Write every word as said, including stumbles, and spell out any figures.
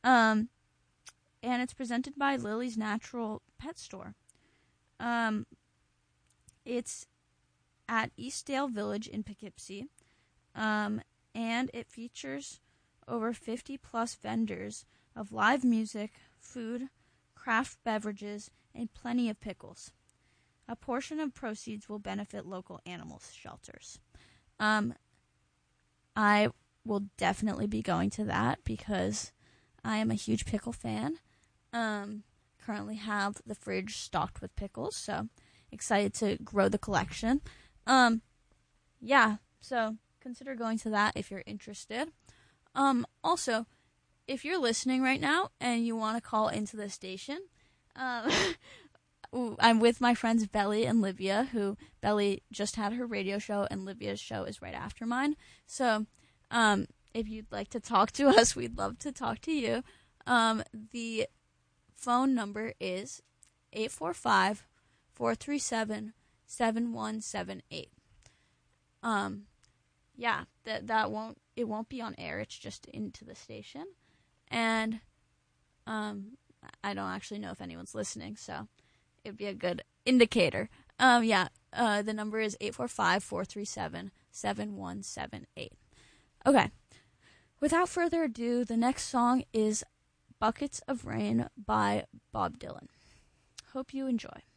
Um, and it's presented by Lily's Natural Pet Store. Um, it's at Eastdale Village in Poughkeepsie. Um, and it features over fifty plus vendors of live music, food, craft beverages, and plenty of pickles. A portion of proceeds will benefit local animal shelters. Um, I will definitely be going to that because I am a huge pickle fan. Um, currently have the fridge stocked with pickles, so excited to grow the collection. Um, yeah, so consider going to that if you're interested. Um, also, if you're listening right now and you want to call into the station, um, I'm with my friends Belly and Livia, who Belly just had her radio show and Livia's show is right after mine. So, um, if you'd like to talk to us, we'd love to talk to you. Um, the phone number is eight four five, four three seven, seven one seven eight. Um, yeah, that that won't it won't be on air. It's just into the station, and um, I don't actually know if anyone's listening, so it'd be a good indicator. Um, yeah, uh, the number is eight four five, four three seven, seven one seven eight. Okay, without further ado, the next song is Buckets of Rain by Bob Dylan. Hope you enjoy.